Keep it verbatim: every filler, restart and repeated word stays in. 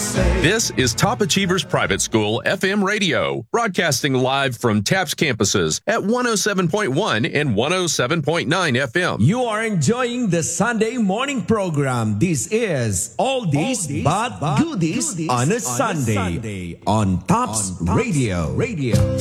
This is Top Achievers Private School F M Radio, broadcasting live from TAPS campuses at one oh seven point one and one oh seven point nine F M. You are enjoying the Sunday morning program. This is Oldies, Oldies but, but Goodies, goodies on a, on Sunday, a Sunday on TAPS Radio. Radio.